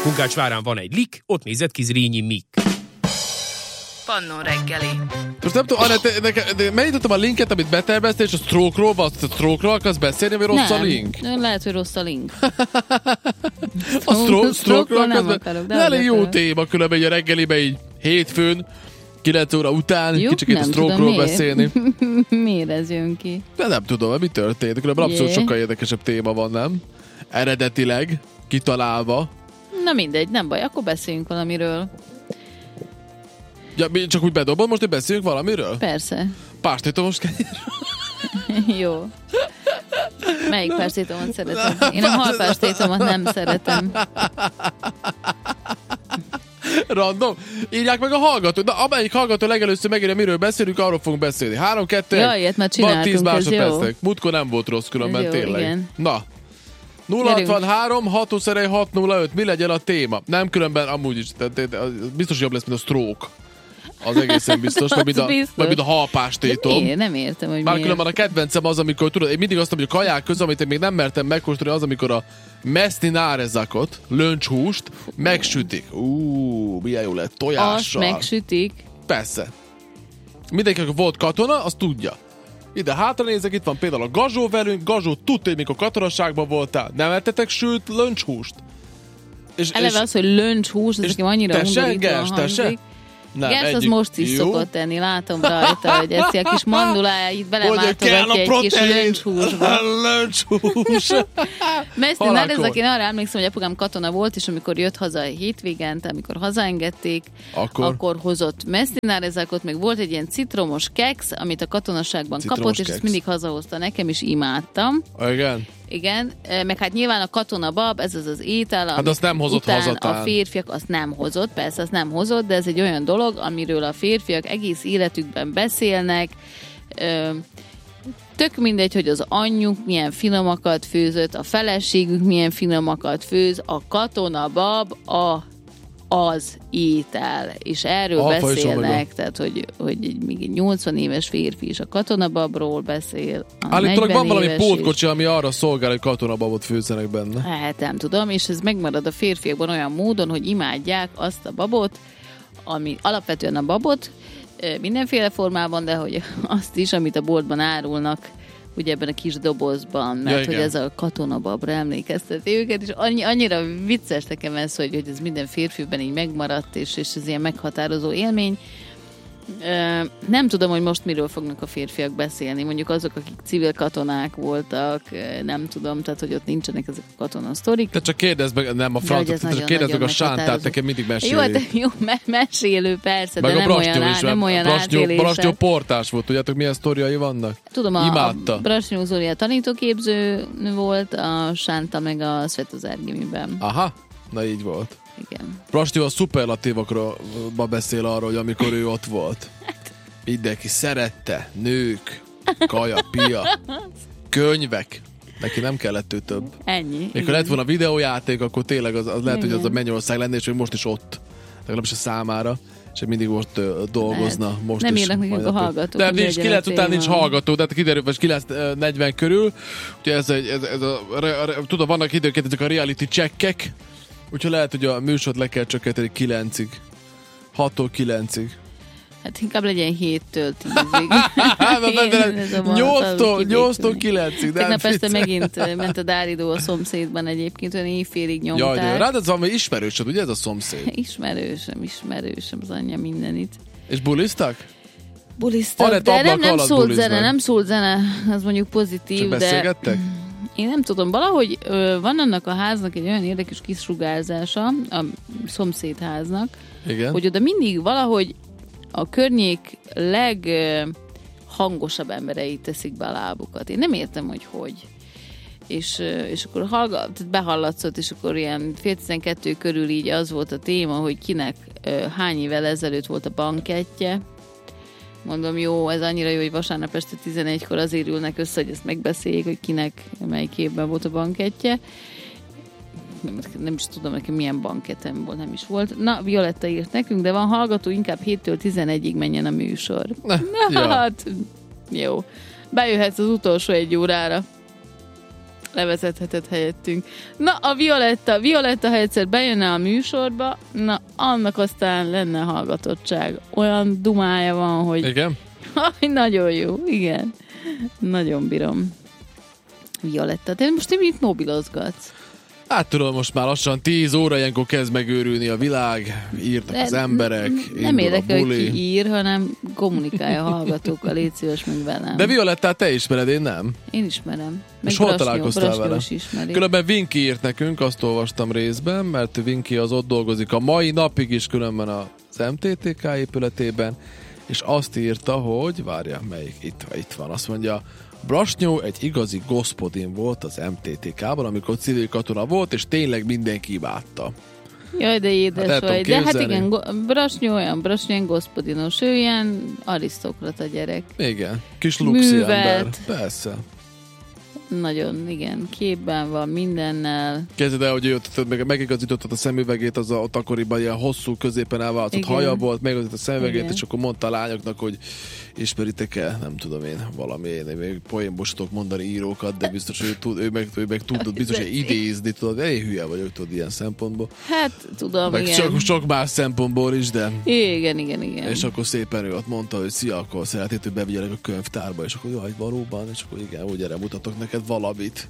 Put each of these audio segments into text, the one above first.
Munkácsvárán van egy lik, ott nézett ki Zrínyi Mik. Pannó reggeli. Most nem tudom, Anett, megnyitottam a linket, amit beterveztél, és a stroke-ról, a stroke-ról akarsz beszélni, vagy rossz a link? Nem, lehet, hogy rossz a link. A stroke-ról nem akarsz akarok, de elég jó téma, különben a reggeliben így hétfőn, 9 óra után, kicsit a stroke-ról beszélni. Miért ez jön ki? De nem tudom, mi történt. Különben abszolút sokkal érdekesebb téma van, nem? Eredetileg, kitalálva. Na mindegy, nem baj, akkor beszéljünk valamiről. Ja, csak úgy bedobom, most, hogy beszéljünk valamiről? Persze. Pástétomos kenyér. Jó. Melyik pástétomot szeretem? Én a halpástétomot nem szeretem. Random. Írják meg a hallgatók. Na, amelyik hallgató legelőször megírja, miről beszélünk, arról fogunk beszélni. 3, 2, Jaj, ilyet már csináltunk, ez jó. Múltkor nem volt rossz különben, jó, tényleg. Igen. Na. 063 621 608. Mi legyen a téma? Nem, különben amúgy is. Biztos jobb lesz, mint a stroke. Az egészen biztos. Vagy mint a halpástétom. Nem értem, hogy miért. Különben a kedvencem az, amikor tudod, én mindig azt mondom, hogy a kaják közül, amit én még nem mertem megkóstolni, az, amikor a mesni nárezakot, löncshúst megsütik. Milyen jó lett, tojással. Azt megsütik? Persze. Mindenki, aki volt katona, az tudja. Ide hátra nézek, itt van például a Gazsó velünk. Gazsó, tudta, hogy mikor katonaságban voltál. Nem ettetek sült löncshúst? Eleve az, hogy löncshúst, ez nekem annyira undorítóan hangzik. Gersz az most is szokott tenni, látom rajta, hogy ezt a kis manduláját belemáltogatja egy kis löncshúsba. Lönchús. Mesni nárezak, én arra emlékszem, hogy apukám katona volt, és amikor jött haza hétvégente, amikor hazaengedték, akkor hozott mesni nárezakot, meg volt egy ilyen citromos keksz, amit a katonaságban kapott, és ezt mindig hazahozta nekem, és imádtam. Igen, meg hát nyilván a katonabab, ez az étel, hát azt nem hozott hazatán. A férfiak azt nem hozott, persze azt nem hozott, de ez egy olyan dolog, amiről a férfiak egész életükben beszélnek. Tök mindegy, hogy az anyjuk milyen finomakat főzött, a feleségük milyen finomakat főz, a katonabab az étel, és erről beszélnek, tehát hogy még egy 80 éves férfi is a katonababról beszél. Állítólag van valami pótkocsi, ami arra szolgál, hogy katonababot főzzenek benne. Hát nem tudom, és ez megmarad a férfiakban olyan módon, hogy imádják azt a babot, ami alapvetően a babot, mindenféle formában, de hogy azt is, amit a boltban árulnak, ugye ebben a kis dobozban, mert hogy ez a katonababra emlékezteti őket, és annyira vicces nekem ez, hogy ez minden férfiben így megmaradt, és ez ilyen meghatározó élmény. Nem tudom, hogy most miről fognak a férfiak beszélni, mondjuk azok, akik civil katonák voltak, nem tudom, tehát hogy ott nincsenek ezek a katonasztorik. Te csak kérdezd meg, nem a francot, csak kérdezd meg a Sántát, nekem mindig meséli. Jó, mesélő persze, meg de nem olyan átélése. Brastyó portás volt, tudjátok milyen sztoriai vannak? Tudom, imádta. A Brastyó Zória tanítóképző volt, a Sánta meg a Svetozár gimiben. Aha, na így volt. Igen. Brastyó a szuperlatívokról beszél arról, hogy amikor ő ott volt. Mindenki szerette, nők, kaja, pia, könyvek. Neki nem kellett ő több. Ennyi. Mikor lett volna videójáték, akkor tényleg az lehet, hogy az a Mennyország lenne, és hogy most is ott. Legalábbis a számára. És mindig most dolgozna. Most nem is. írnak nekünk a hallgatók. De nincs, 9 után nincs hallgató, de kiderül, vagy 9:40 körül. Ugye tudom, vannak időként ezek a reality checkek, úgyhogy lehet, hogy a műsort le kell csökkenteni 9-ig. 6-tól 9-ig. Hát inkább legyen 7-től 10-ig. 8-tól 9-ig. Tegnap este megint ment a Dáridó a szomszédban egyébként, olyan éjfélig nyomták. Jaj, rád ez valami ismerősöd, ugye ez a szomszéd? Ismerősöm, az anyja mindenit. És buliztak? Buliztak, de nem szólt zene, az mondjuk pozitív. Csak beszélgettek? Én nem tudom, valahogy van annak a háznak egy olyan érdekes kisugárzása, a szomszédháznak, igen, hogy oda mindig valahogy a környék leghangosabb emberei teszik be a lábukat. Én nem értem, hogy. És akkor behallatszott, és akkor ilyen 11:30 körül így az volt a téma, hogy kinek hány évvel ezelőtt volt a bankettje. Mondom, jó, ez annyira jó, hogy vasárnap este 11-kor azért ülnek össze, hogy ezt megbeszéljék, hogy kinek melyik évben volt a bankettje. Nem is tudom, nekem milyen banketem volt, nem is volt. Na, Violetta írt nekünk, de van hallgató, inkább 7-től 11-ig menjen a műsor. Ja. Hát, jó. Bejöhetsz az utolsó 1 órára. levezethetett helyettünk. Na, a Violetta, ha egyszer bejönne a műsorba, na, annak aztán lenne hallgatottság. Olyan dumája van, hogy... Igen? Nagyon jó, igen. Nagyon bírom. Violetta, de most te mit mobilozgatsz? Hát tudom, most már lassan 10 óra, ilyenkor kezd megőrülni a világ, írtak az emberek, nem indul a érdekel, hogy buli. ki ír, hanem kommunikálja a hallgatókkal, légy szíves meg velem. De Violettát te ismered, én nem. Én ismerem. És hol találkoztál vele? Ismeri. Különben Vinki írt nekünk, azt olvastam részben, mert Vinki az ott dolgozik a mai napig is különben az MTTK épületében, és azt írta, hogy, várjál, melyik, itt van, azt mondja, Brasnyó egy igazi gospodin volt az MTTK-ban, amikor civil katona volt, és tényleg mindenki imádta. Jaj, de édes Hát vagy. De hát képzelni. igen, Brasnyó gospodinos, ő ilyen arisztokrata gyerek. Igen, kis luxi ember. Művelt. Persze. Nagyon, igen, képben van mindennel. Kezded el, hogy megigazítottad a szemüvegét, az ott akkoriban ilyen hosszú, középen elváltott Igen. haja volt, megigazította a szemüvegét, Igen. és akkor mondta a lányoknak, hogy ismeritek el, nem tudom én, valami, én még poénból tudok mondani írókat, de biztos, hogy ő meg tudod, biztos, hogy idézni, tudod, elég hülye vagyok, tudod, ilyen szempontból. Hát, tudom, Meg igen. sok más szempontból is, de... Igen. És akkor szépen ő ott mondta, hogy szia, akkor szeretnéd, hogy bevigyelek a könyvtárba, és akkor jaj, valóban, és akkor igen, úgy erre mutatok neked valamit.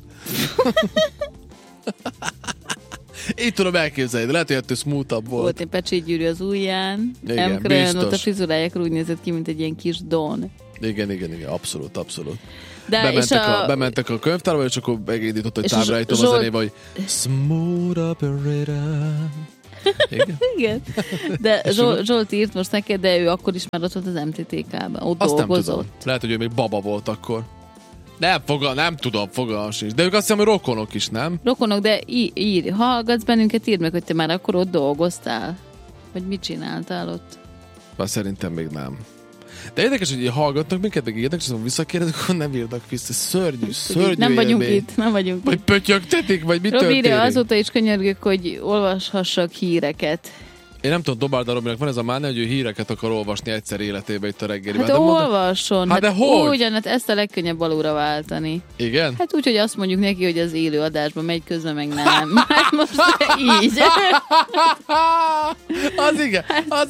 Így tudom elképzelni, de lehet, hogy ettől smoothabb volt. Volt egy pecsétgyűrű az ujján. Igen, Emkrön, ott a biztos. frizurájákra úgy nézett ki, mint egy ilyen kis don. Igen, abszolút. De Bementek a könyvtárba, és akkor megindított egy és táblájtom a Zsolt- zenébe, hogy Smooth Operator. Igen? Igen. De Zsolt írt most neked, de ő akkor is már ott volt az MTTK-ban. Ott Azt nem dolgozott. tudom. Lehet, hogy ő még baba volt akkor. Nem tudom, fogalmam sincs. De ők azt hiszem, hogy rokonok is, nem? Rokonok, de hallgatsz bennünket, írd meg, hogy te már akkor ott dolgoztál. Vagy mit csináltál ott? Bár szerintem még nem. De érdekes, hogy így hallgatnak minket, meg írnak, és azon visszakérdezik, akkor nem írnak vissza. Szörnyű Nem vagyunk élmény. itt, nem vagyunk Vagy itt. pötyögtetik, vagy mi Robi írja, történik? azóta is könyörgök, hogy olvashassak híreket. Én nem tudom, Dobárda Robinak van ez a mánia, hogy ő híreket akar olvasni egyszer életében itt a reggeliben. Hát De mondom- olvasson. Hát de hogy? Ugyan, hát ezt a legkönnyebb alulra váltani. Igen? Hát úgy, hogy azt mondjuk neki, hogy az élő adásban megy, közben meg nem. Hát most így. Az igen. Az,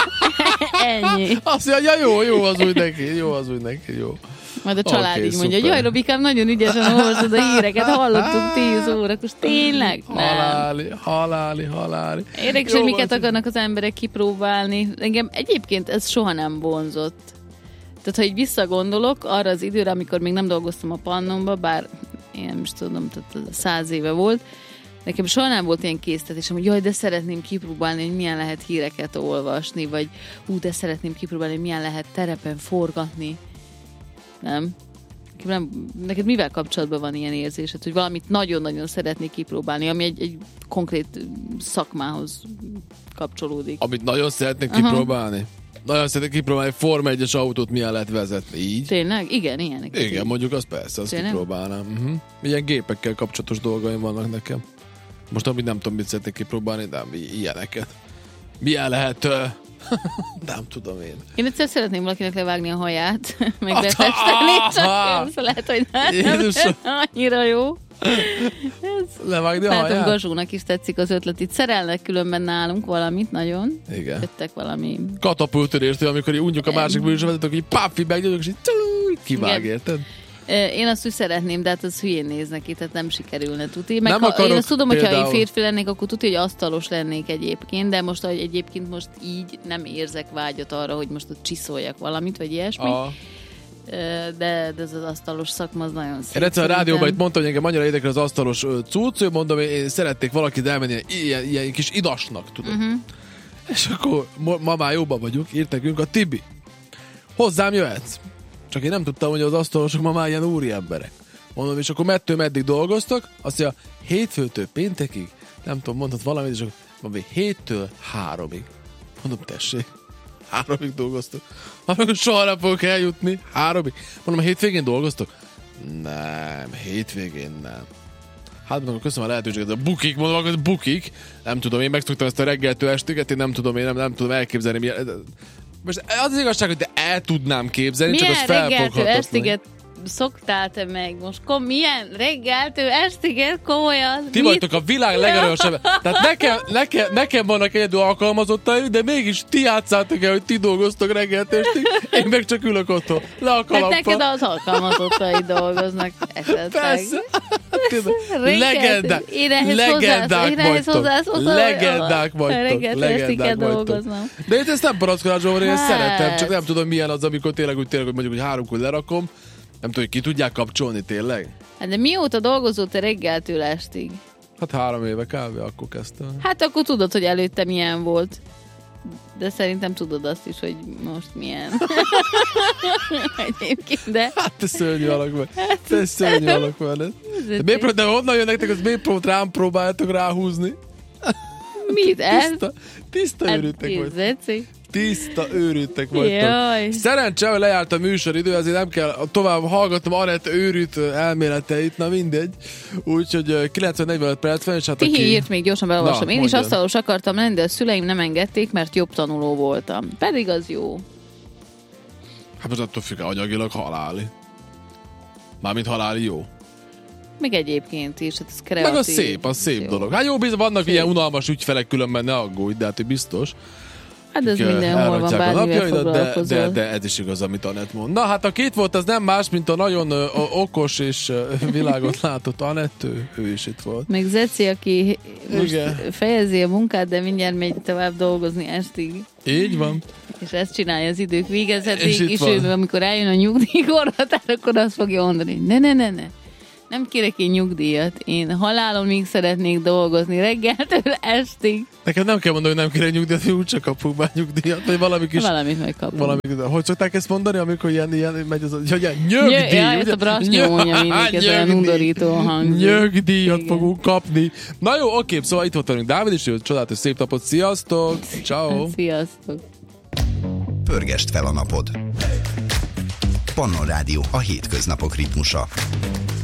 Ennyi. azt mondja, jó az úgy neki, jó. Majd a család Oké, így mondja, hogy szuper. jaj, Robikám, nagyon ügyesen olvasod a híreket, hallottuk 10 órakor, tényleg? Nem. Haláli. Érdekes, Jó hogy miket van. akarnak az emberek kipróbálni. Engem egyébként ez soha nem vonzott. Tehát, ha így visszagondolok arra az időre, amikor még nem dolgoztam a Pannonba, bár én nem is tudom, tehát 100 éve volt, nekem soha nem volt ilyen késztetésem, hogy jaj, de szeretném kipróbálni, hogy milyen lehet híreket olvasni, vagy de szeretném kipróbálni, hogy milyen lehet terepen forgatni. Nem? Neked mivel kapcsolatban van ilyen érzésed, hogy valamit nagyon-nagyon szeretnék kipróbálni, ami egy konkrét szakmához kapcsolódik? Amit nagyon szeretnék kipróbálni. Nagyon szeretnék kipróbálni, Forma 1-es autót milyen lehet vezetni. Így? Tényleg? Igen, ilyenek. Igen, mondjuk az persze, azt Tényleg? kipróbálnám. Ilyen gépekkel kapcsolatos dolgaim vannak nekem. Most amit nem tudom, mit szeretnék kipróbálni, de ilyeneket. Milyen lehet... nem tudom én. Én egyszer szeretném valakinek levágni a haját, meg Ah, befesteni, csak ah, lehet, hogy nem. Jézusom. Annyira jó. Levágni a Látom, haját? Gazsónak is tetszik az ötlet. Itt szerelnek különben nálunk valamit nagyon. Igen. Tettek valami... Katapultörértő, amikor így unjuk a másik műsorvezetők, így páfi meggyógyok, és így kivág, Igen. érted? Én azt úgy szeretném, de hát az hülyén néz neki, tehát nem sikerülne tuti. Meg Nem ha, akarok én azt tudom, hogyha például- én férfi lennék, akkor tuti, hogy asztalos lennék egyébként, de most egyébként most így nem érzek vágyat arra, hogy most ott csiszoljak valamit, vagy ilyesmi. De ez az asztalos szakma az nagyon szép. Én egyszer a rádióban itt szerintem. mondtam, hogy engem annyira érdekel az asztalos cucc, hogy mondom, én szerették valakit elmenni ilyen kis idasnak, tudod. És akkor ma már jóban vagyunk, írt nekünk a Tibi. Hozzám jöhetsz. Csak én nem tudtam, hogy az asztalosok ma már ilyen úri emberek. Mondom, és akkor mettől meddig dolgoztak, azt mondja, hétfőtől péntekig, nem tudom, mondhat valamit, és akkor mondom, 7-től 3-ig. Mondom, tessék, 3-ig dolgoztok. Amikor soha nem fogok eljutni, 3-ig. Mondom, a hétvégén dolgoztok? Nem, hétvégén nem. Hát mondom, köszönöm a lehetőséget, a bukik, mondom, hogy bukik. Nem tudom, én megszoktam ezt a reggeltől estéget, én nem tudom elképzelni. Most az igazság, hogy de el tudnám képzelni, csak az Milyen reggeltől felfoghatatlan. estiget szoktál te meg most? Milyen reggeltől estig, ez komolyan? Ti vagytok a világ legerősebb. Tehát nekem vannak egyedül alkalmazottaim, de mégis ti játszátok el, hogy ti dolgoztok reggeltől estig, én meg csak ülök otthon. Le a kalappal. Hát neked az alkalmazottai dolgoznak esetleg. Persze. Legendák vagytok. De én ezt nem paraszkolásban, én ezt szeretem, csak nem tudom milyen az, amikor tényleg úgy hogy mondjuk, hogy 3-kor lerakom. Nem tudom, hogy ki tudják kapcsolni tényleg? Hát de mióta dolgozott te reggeltől estig? Hát 3 éve kb. Akkor kezdtem. Hát akkor tudod, hogy előtte milyen volt. De szerintem tudod azt is, hogy most milyen. Egyébként, de... Hát te szörnyű alak vagy. Te szörnyű alak vagy. De honnan jön nektek, az miért rám próbáltok ráhúzni? Mit? Tiszta őrültek vagy. Tiszta őrültek vagytok. Jaj. Szerencsé, hogy lejárt a műsoridő, ezért nem kell tovább hallgatnom Anett őrült elméleteit, na mindegy. Úgyhogy 90-45 perc van, és hát Tihi írt még gyorsan beolvasom. Én is mondjad. asztalos akartam lenni, de a szüleim nem engedték, mert jobb tanuló voltam. Pedig az jó. Hát most attól függ, anyagilag haláli. Mármint haláli jó. Meg egyébként is, hát ez kreatív. Meg az szép dolog. Hát jó, vannak szép. Ilyen unalmas ügyfelek, különben ne aggódj, de hát hogy biztos. Hát ez mindenhol van, bármivel foglalkozol. De ez is igaz, amit Anett mond. Na hát a két volt, az nem más, mint a nagyon okos és világot látott Anett, ő is itt volt. Meg Zeci, aki most fejezi a munkát, de mindjárt megy tovább dolgozni estig. Így van. És ezt csinálja az idők végezetéig, és ő, amikor eljön a nyugdíjkorhatár, akkor azt fogja mondani, ne. Nem kérek én nyugdíjat. Én halálomig szeretnék dolgozni reggeltől estig. Neked nem kell mondani, hogy nem kérek nyugdíjat, hogy úgyse kapunk már nyugdíjat. Vagy valami kis... Valamit megkapunk. Hogy szokták ezt mondani, amikor ilyen megy az, hogy nyugdíj. Ja, ezt a brasnyó mondja mindig, ez olyan undorító hangzik. Nyugdíjat fogunk kapni. Na jó, oké, szóval itt volt velünk Dávid, és csodálatos szép napot. Sziasztok! Ciao. Sziasztok! Pörgest fel a napod. Pannon Rádió, a hétköznapok ritmusa.